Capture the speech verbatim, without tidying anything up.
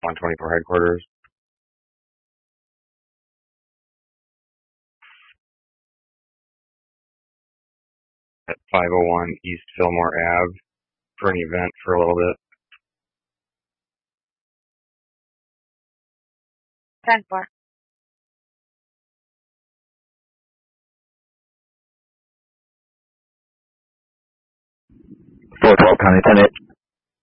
one twenty-four headquarters. At five oh one East Fillmore Ave for an event for a little bit. ten four. four twelve, County ten eight.